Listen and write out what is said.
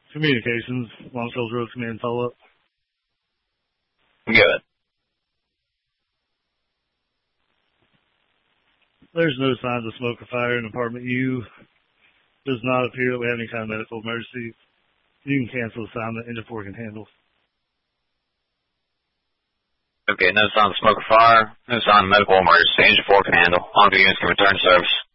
Communications, Long Shoals Road Command follow-up. Good. There's no signs of smoke or fire in apartment U. Does not appear that we have any kind of medical emergency. You can cancel assignment. Engine 4 can handle. Okay, no sign of smoke or fire. No sign of medical emergency. Engine 4 can handle. All units can return to service.